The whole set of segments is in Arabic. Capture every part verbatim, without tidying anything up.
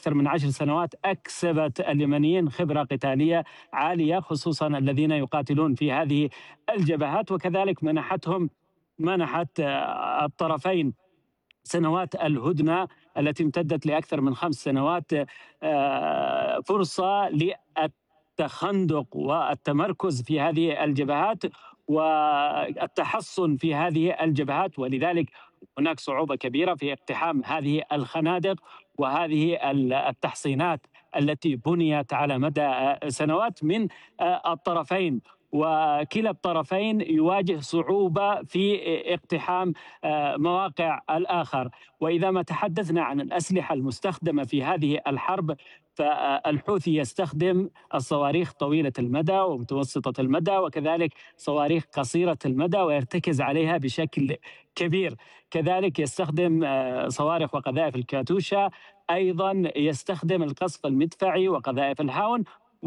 أكثر من عشر سنوات أكسبت اليمنيين خبرة قتالية عالية، خصوصا الذين يقاتلون في هذه الجبهات، وكذلك منحتهم منحت الطرفين سنوات الهدنة التي امتدت لأكثر من خمس سنوات فرصة للتخندق والتمركز في هذه الجبهات والتحصن في هذه الجبهات. ولذلك هناك صعوبة كبيرة في اقتحام هذه الخنادق وهذه التحصينات التي بنيت على مدى سنوات من الطرفين، وكلا الطرفين يواجه صعوبة في اقتحام مواقع الآخر. وإذا ما تحدثنا عن الأسلحة المستخدمة في هذه الحرب، فالحوثي يستخدم الصواريخ طويلة المدى ومتوسطة المدى وكذلك صواريخ قصيرة المدى ويرتكز عليها بشكل كبير. كذلك يستخدم صواريخ وقذائف الكاتوشا، أيضا يستخدم القصف المدفعي وقذائف الهاون،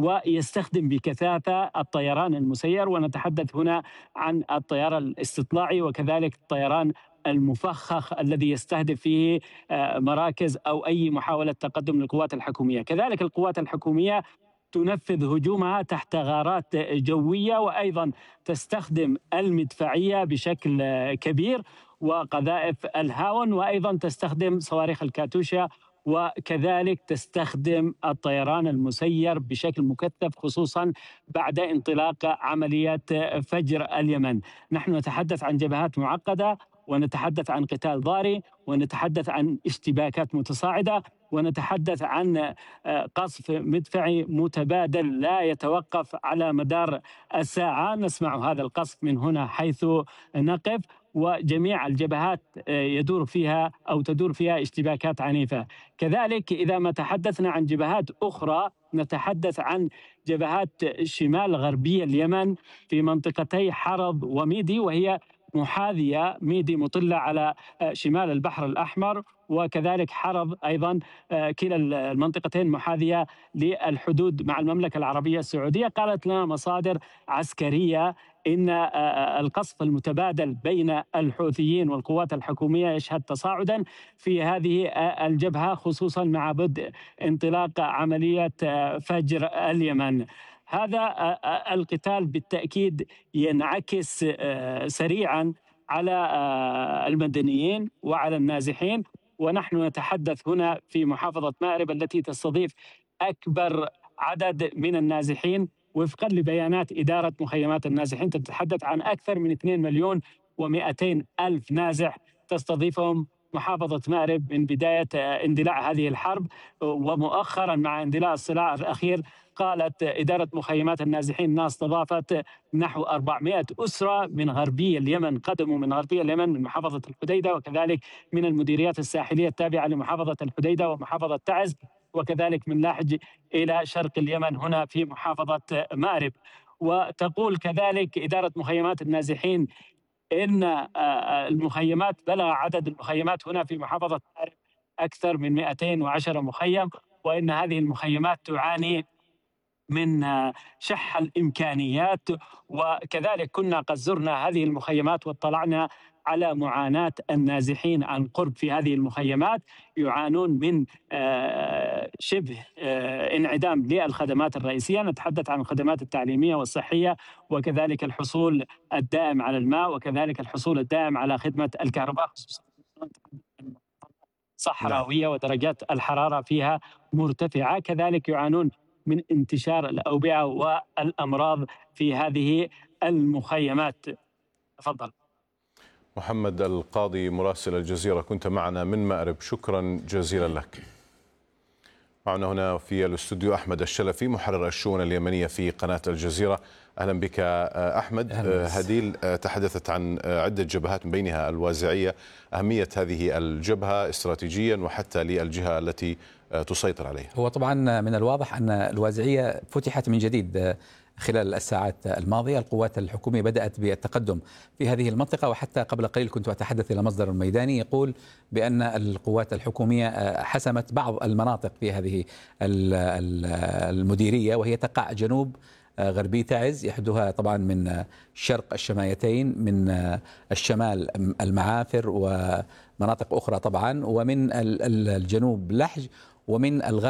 ويستخدم بكثافة الطيران المسير، ونتحدث هنا عن الطيران الاستطلاعي وكذلك الطيران المفخخ الذي يستهدف فيه مراكز أو أي محاولة تقدم للقوات الحكومية. كذلك القوات الحكومية تنفذ هجومها تحت غارات جوية، وأيضا تستخدم المدفعية بشكل كبير وقذائف الهاون، وأيضا تستخدم صواريخ الكاتوشا، وكذلك تستخدم الطيران المسير بشكل مكثف، خصوصا بعد انطلاق عملية فجر اليمن. نحن نتحدث عن جبهات معقدة، ونتحدث عن قتال ضاري، ونتحدث عن اشتباكات متصاعدة، ونتحدث عن قصف مدفعي متبادل لا يتوقف على مدار الساعة. نسمع هذا القصف من هنا حيث نقف، وجميع الجبهات يدور فيها أو تدور فيها اشتباكات عنيفة. كذلك إذا ما تحدثنا عن جبهات أخرى، نتحدث عن جبهات شمال غربية اليمن في منطقتي حرض وميدي، وهي محاذية، ميدي مطلة على شمال البحر الأحمر، وكذلك حرض أيضا كلا المنطقتين محاذية للحدود مع المملكة العربية السعودية. قالت لنا مصادر عسكرية إن القصف المتبادل بين الحوثيين والقوات الحكومية يشهد تصاعدا في هذه الجبهة، خصوصا مع بدء انطلاق عملية فجر اليمن. هذا القتال بالتأكيد ينعكس سريعا على المدنيين وعلى النازحين، ونحن نتحدث هنا في محافظة مأرب التي تستضيف أكبر عدد من النازحين. وفقا لبيانات إدارة مخيمات النازحين تتحدث عن أكثر من اثنين مليون ومئتين ألف نازح تستضيفهم محافظة مأرب من بداية اندلاع هذه الحرب. ومؤخرا مع اندلاع الصراع الأخير قالت إدارة مخيمات النازحين أنها استضافت نحو أربعمئة أسرة من غربي اليمن، قدموا من غربي اليمن من محافظة الحديدة، وكذلك من المديريات الساحلية التابعة لمحافظة الحديدة ومحافظة تعز، وكذلك من لاحج إلى شرق اليمن هنا في محافظة مأرب. وتقول كذلك إدارة مخيمات النازحين إن المخيمات بلغ عدد المخيمات هنا في محافظة مأرب أكثر من مئتين وعشرة مخيم، وإن هذه المخيمات تعاني من شح الإمكانيات. وكذلك كنا قد زرنا هذه المخيمات واطلعنا على معاناة النازحين عن قرب في هذه المخيمات، يعانون من شبه انعدام للخدمات الرئيسية. نتحدث عن الخدمات التعليمية والصحية، وكذلك الحصول الدائم على الماء، وكذلك الحصول الدائم على خدمة الكهرباء، خصوصا صحراوية ودرجات الحرارة فيها مرتفعة. كذلك يعانون من انتشار الأوبئة والأمراض في هذه المخيمات. تفضل. محمد القاضي مراسل الجزيرة، كنت معنا من مأرب، شكرا جزيلا لك. معنا هنا في الاستوديو أحمد الشلفي محرر الشؤون اليمنية في قناة الجزيرة. أهلا بك أحمد. هديل تحدثت عن عدة جبهات من بينها الوازعية، أهمية هذه الجبهة استراتيجيا وحتى للجهة التي تسيطر عليها. هو طبعا من الواضح أن الوازعية فتحت من جديد خلال الساعات الماضية. القوات الحكومية بدأت بالتقدم في هذه المنطقة، وحتى قبل قليل كنت أتحدث إلى مصدر ميداني يقول بأن القوات الحكومية حسمت بعض المناطق في هذه المديرية، وهي تقع جنوب غربي تعز، يحدها طبعا من شرق الشمايتين، من الشمال المعافر ومناطق أخرى طبعا، ومن الجنوب لحج، ومن الغرب